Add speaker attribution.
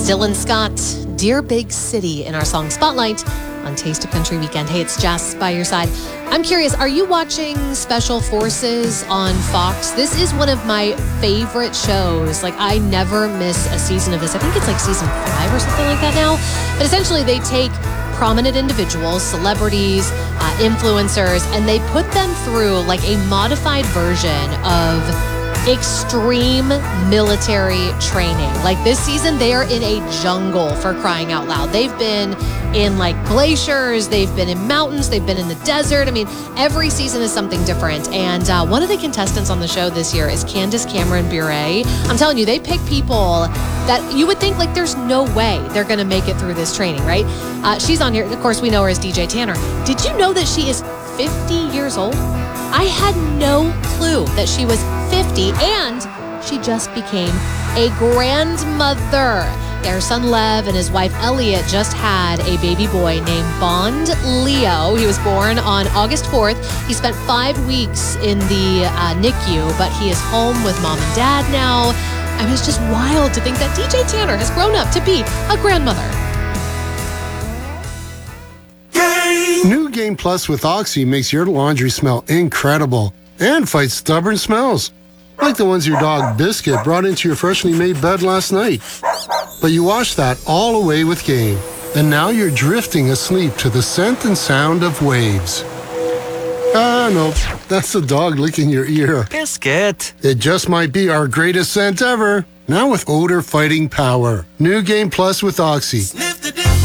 Speaker 1: Dylan Scott, Dear Big City in our song Spotlight on Taste of Country Weekend. Hey, it's Jess by your side. I'm curious, are you watching Special Forces on Fox? This is one of my favorite shows. Like, I never miss a season of this. I think it's like season 5 or something like that now. But essentially, they take prominent individuals, celebrities, influencers, and they put them through like a modified version of extreme military training. Like this season, they are in a jungle, for crying out loud. They've been in like glaciers, they've been in mountains, they've been in the desert. I mean, every season is something different. And one of the contestants on the show this year is Candace Cameron Bure. I'm telling you, they pick people that you would think like there's no way they're going to make it through this training, right? She's on here. Of course, we know her as DJ Tanner. Did you know that she is 50 years old? I had no clue that she was 50, and she just became a grandmother. Her son Lev and his wife Elliot just had a baby boy named Bond Leo. He was born on August 4th. He spent 5 weeks in the NICU, but he is home with mom and dad now. I mean, it's just wild to think that DJ Tanner has grown up to be a grandmother.
Speaker 2: New Game Plus with Oxy makes your laundry smell incredible and fights stubborn smells, like the ones your dog Biscuit brought into your freshly made bed last night. But you washed that all away with Game, and now you're drifting asleep to the scent and sound of waves. Ah, no, that's the dog licking your ear.
Speaker 3: Biscuit.
Speaker 2: It just might be our greatest scent ever. Now with odor-fighting power. New Game Plus with Oxy.